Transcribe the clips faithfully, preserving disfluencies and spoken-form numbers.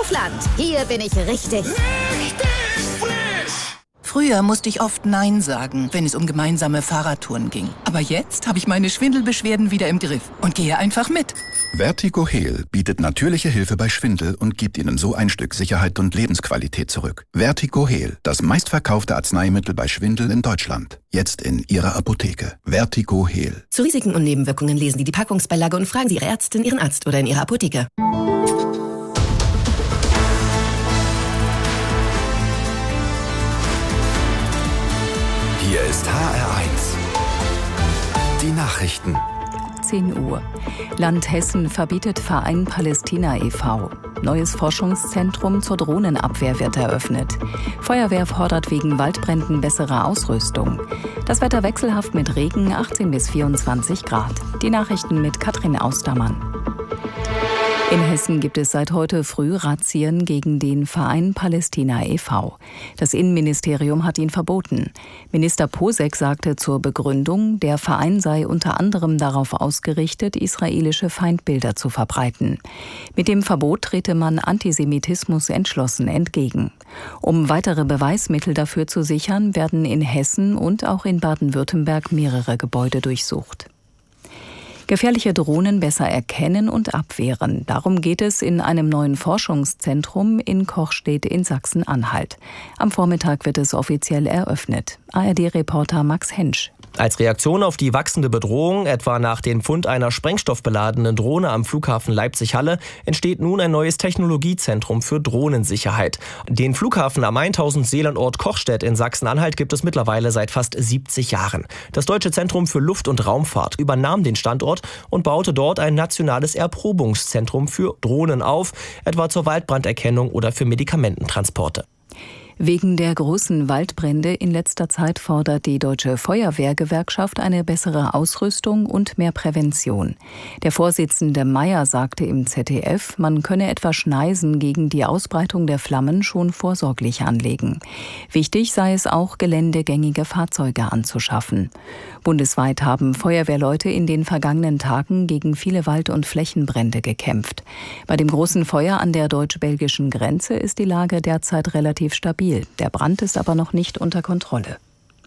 Kaufland. Hier bin ich richtig. Richtig frisch. Früher musste ich oft Nein sagen, wenn es um gemeinsame Fahrradtouren ging. Aber jetzt habe ich meine Schwindelbeschwerden wieder im Griff und gehe einfach mit. Vertigo Heal bietet natürliche Hilfe bei Schwindel und gibt Ihnen so ein Stück Sicherheit und Lebensqualität zurück. Vertigo Heal, das meistverkaufte Arzneimittel bei Schwindel in Deutschland. Jetzt in Ihrer Apotheke. Vertigo Heal. Zu Risiken und Nebenwirkungen lesen Sie die Packungsbeilage und fragen Sie Ihre Ärztin, Ihren Arzt oder in Ihrer Apotheke. Hier ist H R eins. Die Nachrichten. zehn Uhr. Land Hessen verbietet Verein Palästina e V Neues Forschungszentrum zur Drohnenabwehr wird eröffnet. Feuerwehr fordert wegen Waldbränden bessere Ausrüstung. Das Wetter wechselhaft mit Regen, achtzehn bis vierundzwanzig Grad. Die Nachrichten mit Katrin Austermann. In Hessen gibt es seit heute früh Razzien gegen den Verein Palästina e V Das Innenministerium hat ihn verboten. Minister Posek sagte zur Begründung, der Verein sei unter anderem darauf ausgerichtet, israelische Feindbilder zu verbreiten. Mit dem Verbot trete man Antisemitismus entschlossen entgegen. Um weitere Beweismittel dafür zu sichern, werden in Hessen und auch in Baden-Württemberg mehrere Gebäude durchsucht. Gefährliche Drohnen besser erkennen und abwehren. Darum geht es in einem neuen Forschungszentrum in Kochstedt in Sachsen-Anhalt. Am Vormittag wird es offiziell eröffnet. A R D-Reporter Max Hensch. Als Reaktion auf die wachsende Bedrohung, etwa nach dem Fund einer sprengstoffbeladenen Drohne am Flughafen Leipzig-Halle, entsteht nun ein neues Technologiezentrum für Drohnensicherheit. Den Flughafen am tausend Seelandort Kochstedt in Sachsen-Anhalt gibt es mittlerweile seit fast siebzig Jahren. Das Deutsche Zentrum für Luft- und Raumfahrt übernahm den Standort und baute dort ein nationales Erprobungszentrum für Drohnen auf, etwa zur Waldbranderkennung oder für Medikamententransporte. Wegen der großen Waldbrände in letzter Zeit fordert die Deutsche Feuerwehrgewerkschaft eine bessere Ausrüstung und mehr Prävention. Der Vorsitzende Meyer sagte im Z D F, man könne etwa Schneisen gegen die Ausbreitung der Flammen schon vorsorglich anlegen. Wichtig sei es auch, geländegängige Fahrzeuge anzuschaffen. Bundesweit haben Feuerwehrleute in den vergangenen Tagen gegen viele Wald- und Flächenbrände gekämpft. Bei dem großen Feuer an der deutsch-belgischen Grenze ist die Lage derzeit relativ stabil. Der Brand ist aber noch nicht unter Kontrolle.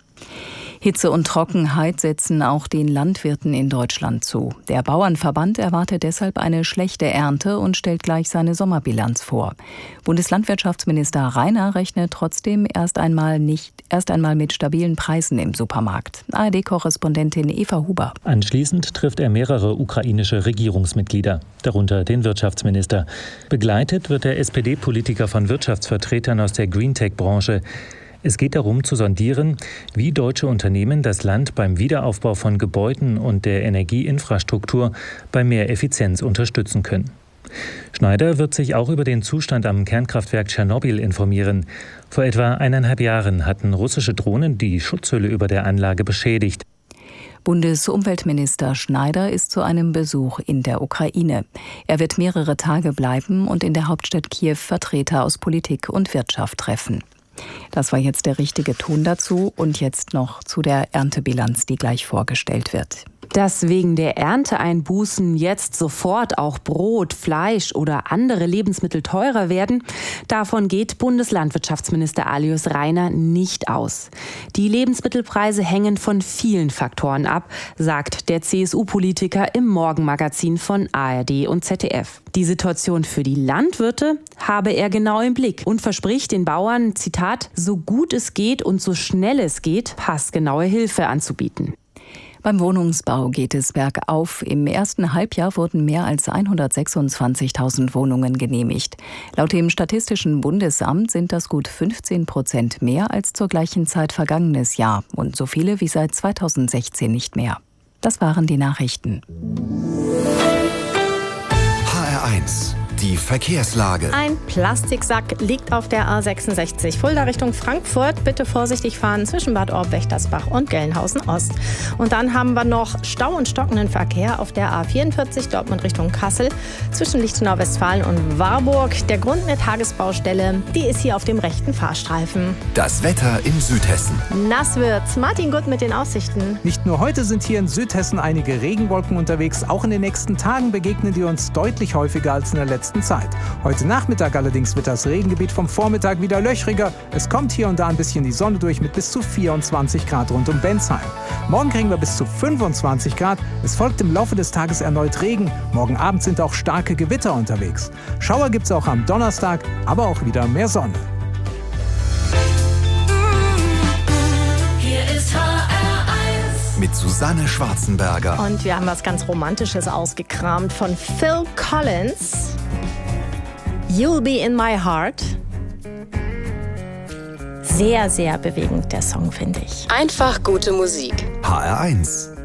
Hitze und Trockenheit setzen auch den Landwirten in Deutschland zu. Der Bauernverband erwartet deshalb eine schlechte Ernte und stellt gleich seine Sommerbilanz vor. Bundeslandwirtschaftsminister Reiner rechnet trotzdem erst einmal nicht erst einmal mit stabilen Preisen im Supermarkt. A R D-Korrespondentin Eva Huber. Anschließend trifft er mehrere ukrainische Regierungsmitglieder, darunter den Wirtschaftsminister. Begleitet wird der S P D-Politiker von Wirtschaftsvertretern aus der Greentech-Branche. Es geht darum zu sondieren, wie deutsche Unternehmen das Land beim Wiederaufbau von Gebäuden und der Energieinfrastruktur bei mehr Effizienz unterstützen können. Schneider wird sich auch über den Zustand am Kernkraftwerk Tschernobyl informieren. Vor etwa eineinhalb Jahren hatten russische Drohnen die Schutzhülle über der Anlage beschädigt. Bundesumweltminister Schneider ist zu einem Besuch in der Ukraine. Er wird mehrere Tage bleiben und in der Hauptstadt Kiew Vertreter aus Politik und Wirtschaft treffen. Das war jetzt der richtige Ton dazu und jetzt noch zu der Erntebilanz, die gleich vorgestellt wird. Dass wegen der Ernteeinbußen jetzt sofort auch Brot, Fleisch oder andere Lebensmittel teurer werden, davon geht Bundeslandwirtschaftsminister Alois Reiner nicht aus. Die Lebensmittelpreise hängen von vielen Faktoren ab, sagt der C S U-Politiker im Morgenmagazin von A R D und Z D F. Die Situation für die Landwirte habe er genau im Blick und verspricht den Bauern, Zitat, so gut es geht und so schnell es geht, passgenaue Hilfe anzubieten. Beim Wohnungsbau geht es bergauf. Im ersten Halbjahr wurden mehr als hundertsechsundzwanzigtausend Wohnungen genehmigt. Laut dem Statistischen Bundesamt sind das gut fünfzehn Prozent mehr als zur gleichen Zeit vergangenes Jahr und so viele wie seit zweitausendsechzehn nicht mehr. Das waren die Nachrichten. H R eins. Die Verkehrslage. Ein Plastiksack liegt auf der A sechsundsechzig Fulda Richtung Frankfurt. Bitte vorsichtig fahren zwischen Bad Orb, Wächtersbach und Gelnhausen Ost. Und dann haben wir noch Stau und stockenden Verkehr auf der A vierundvierzig Dortmund Richtung Kassel zwischen Lichtenau, Westfalen und Warburg. Der Grund eine Tagesbaustelle, die ist hier auf dem rechten Fahrstreifen. Das Wetter in Südhessen. Nass wird's. Martin Gutt mit den Aussichten. Nicht nur heute sind hier in Südhessen einige Regenwolken unterwegs. Auch in den nächsten Tagen begegnen die uns deutlich häufiger als in der letzten besten Zeit. Heute Nachmittag allerdings wird das Regengebiet vom Vormittag wieder löchriger. Es kommt hier und da ein bisschen die Sonne durch mit bis zu vierundzwanzig Grad rund um Bensheim. Morgen kriegen wir bis zu fünfundzwanzig Grad. Es folgt im Laufe des Tages erneut Regen. Morgen Abend sind auch starke Gewitter unterwegs. Schauer gibt es auch am Donnerstag, aber auch wieder mehr Sonne. Hier ist H R eins. Mit Susanne Schwarzenberger. Und wir haben was ganz Romantisches ausgekramt von Phil Collins. You'll be in my heart. Sehr, sehr bewegend, der Song, finde ich. Einfach gute Musik. H R eins.